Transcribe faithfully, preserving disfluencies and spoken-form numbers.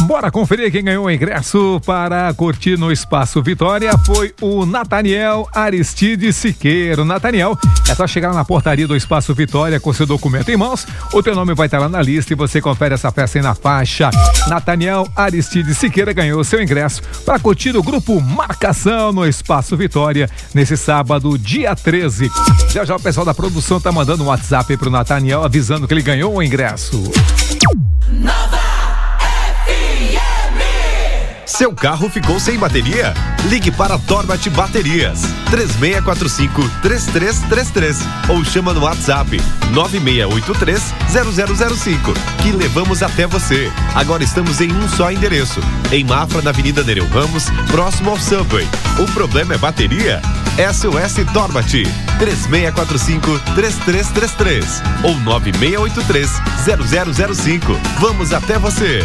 Bora conferir quem ganhou o ingresso para curtir no Espaço Vitória. Foi o Nathaniel Aristide Siqueiro. Nathaniel, é só chegar na portaria do Espaço Vitória com seu documento em mãos. O teu nome vai estar lá na lista e você confere essa festa aí na faixa. Nathaniel Aristide Siqueira ganhou seu ingresso para curtir o grupo Marcação no Espaço Vitória nesse sábado, dia treze. Já já o pessoal da produção tá mandando um WhatsApp aí pro Nathaniel avisando que ele ganhou o ingresso. Nova F M. Seu carro ficou sem bateria? Ligue para Torbat Baterias três seis quatro cinco, três três três três ou chama no WhatsApp nove seis oito três, zero zero zero cinco que levamos até você. Agora estamos em um só endereço, em Mafra, na Avenida Nereu Ramos, próximo ao Subway. O problema é bateria? S O S Torbat três seis quatro cinco, três três três três ou nove seis oito três, zero zero zero cinco. Vamos até você.